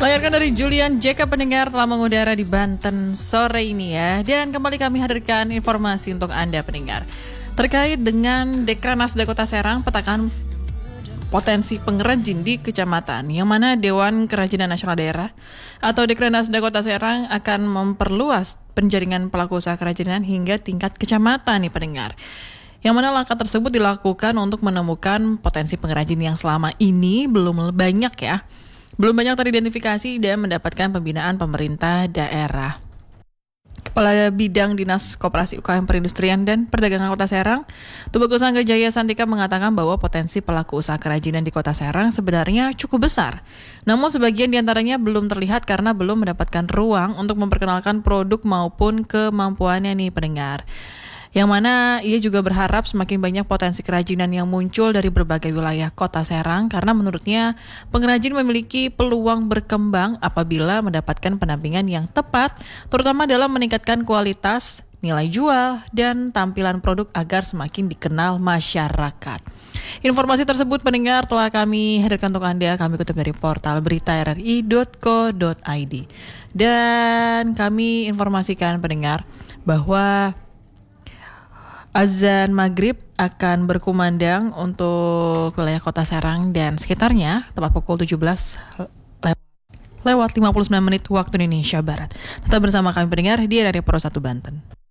Layarkan dari Julian JK pendengar telah mengudara di Banten sore ini ya. Dan kembali kami hadirkan informasi untuk Anda pendengar. Terkait dengan Dekranasda Kota Serang petakan potensi pengrajin di kecamatan, yang mana Dewan Kerajinan Nasional Daerah atau Dekranasda Kota Serang akan memperluas penjaringan pelaku usaha kerajinan hingga tingkat kecamatan nih pendengar. Yang mana langkah tersebut dilakukan untuk menemukan potensi pengrajin yang selama ini belum banyak teridentifikasi dan mendapatkan pembinaan pemerintah daerah. Kepala Bidang Dinas Koperasi UKM Perindustrian dan Perdagangan Kota Serang, Tubagus Angga Jaya Santika mengatakan bahwa potensi pelaku usaha kerajinan di Kota Serang sebenarnya cukup besar. Namun sebagian diantaranya belum terlihat karena belum mendapatkan ruang untuk memperkenalkan produk maupun kemampuannya nih pendengar. Yang mana ia juga berharap semakin banyak potensi kerajinan yang muncul dari berbagai wilayah Kota Serang karena menurutnya pengrajin memiliki peluang berkembang apabila mendapatkan pendampingan yang tepat, terutama dalam meningkatkan kualitas, nilai jual, dan tampilan produk agar semakin dikenal masyarakat. Informasi tersebut pendengar telah kami hadirkan untuk Anda, kami kutip dari portal berita rri.co.id. Dan kami informasikan pendengar bahwa azan maghrib akan berkumandang untuk wilayah Kota Serang dan sekitarnya tepat pukul 17 lewat 59 menit waktu Indonesia Barat. Tetap bersama kami pendengar di RRI Pro 1 Banten.